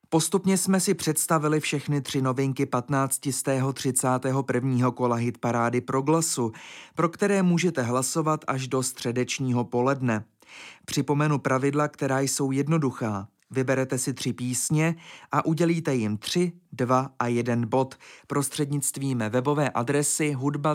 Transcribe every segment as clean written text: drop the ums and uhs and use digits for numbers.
Postupně jsme si představili všechny 3 novinky 15. z 31. kola hitparády Proglasu, pro které můžete hlasovat až do středečního poledne. Připomenu pravidla, která jsou jednoduchá. Vyberete si 3 písně a udělíte jim 3, 2 a 1 bod prostřednictvím webové adresy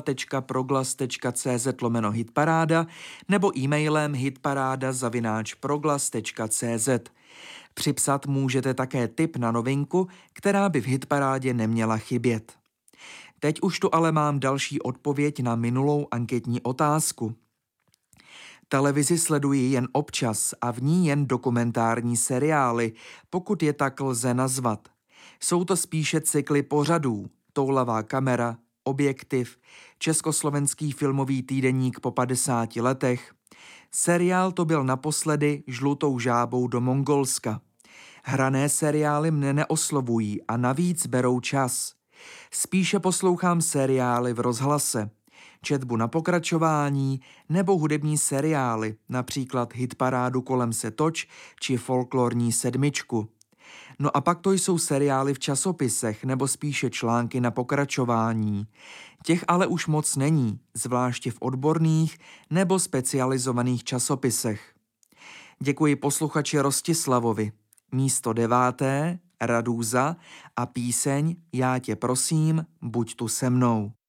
hudba.proglas.cz/hitparáda nebo e-mailem hitparáda@proglas.cz. Připsat můžete také tip na novinku, která by v hitparádě neměla chybět. Teď už tu ale mám další odpověď na minulou anketní otázku. Televizi sleduji jen občas a v ní jen dokumentární seriály, pokud je tak lze nazvat. Jsou to spíše cykly pořadů, Toulavá kamera, Objektiv, Československý filmový týdeník po 50 letech. Seriál to byl naposledy Žlutou žábou do Mongolska. Hrané seriály mne neoslovují a navíc berou čas. Spíše poslouchám seriály v rozhlase, četbu na pokračování nebo hudební seriály, například Hitparádu Kolem se toč či Folklorní sedmičku. No a pak to jsou seriály v časopisech nebo spíše články na pokračování. Těch ale už moc není, zvláště v odborných nebo specializovaných časopisech. Děkuji posluchači Rostislavovi. Místo 9. Radúza a píseň Já tě prosím, buď tu se mnou.